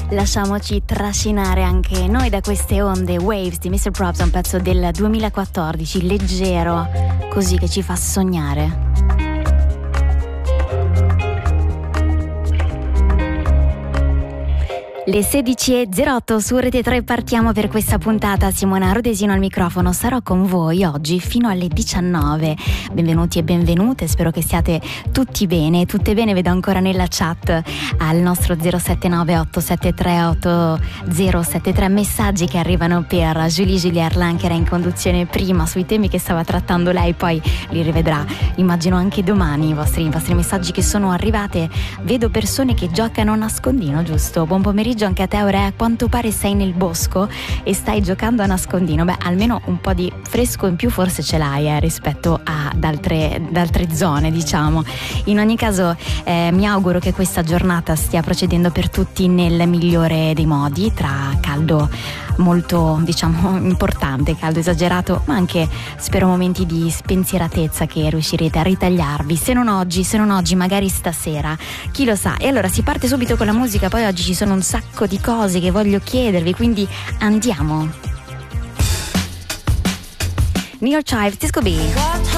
Lasciamoci trascinare anche noi da queste onde. Waves di Mr. Probs, un pezzo del 2014, leggero, così che ci fa sognare. Le 16.08 su Rete 3 partiamo per questa puntata. Simona Rodesino al microfono, sarò con voi oggi fino alle 19. Benvenuti e benvenute, spero che siate tutti bene, tutte bene. Vedo ancora nella chat al nostro 079-873-8073 messaggi che arrivano per Julie Arlan, che era in conduzione prima sui temi che stava trattando lei, poi li rivedrà immagino anche domani i vostri messaggi che sono arrivate. Vedo persone che giocano a nascondino, giusto? Buon pomeriggio anche a te Aurea, a quanto pare sei nel bosco e stai giocando a nascondino. Beh, almeno un po' di fresco in più forse ce l'hai rispetto ad altre zone, diciamo. In ogni caso mi auguro che questa giornata stia procedendo per tutti nel migliore dei modi, tra caldo molto, diciamo, importante, caldo esagerato, ma anche spero momenti di spensieratezza che riuscirete a ritagliarvi, se non oggi magari stasera, chi lo sa. E allora si parte subito con la musica, poi oggi ci sono un sacco di cose che voglio chiedervi, quindi andiamo. New York Chives, Disco B.